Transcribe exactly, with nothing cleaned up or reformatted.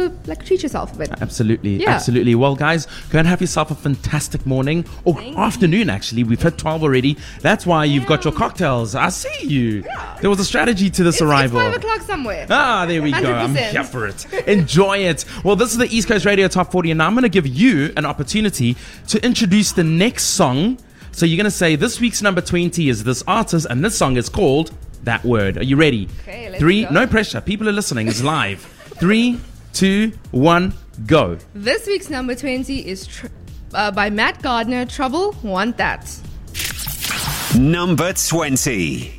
to like treat yourself a bit. Absolutely, Yeah. absolutely. Well, guys, go and have yourself a fantastic morning or Thank afternoon. Actually, we've hit twelve already. That's why you've got your Yeah. cocktails. I see you. There was a strategy to this It's, it's arrival. five o'clock somewhere. Ah, there we go. I'm one hundred percent. here for it. Enjoy it. Well, this is the East Coast Radio Top forty, and now I'm going to give you an opportunity to introduce the next song. So you're going to say this week's number twenty is this artist, and this song is called That Word. Are you ready? Okay, let's Three, go. no pressure. People are listening. It's live. Three, two, one, go. This week's number twenty is tr- uh, by Matt Gardner. Trouble, Want That. Number twenty.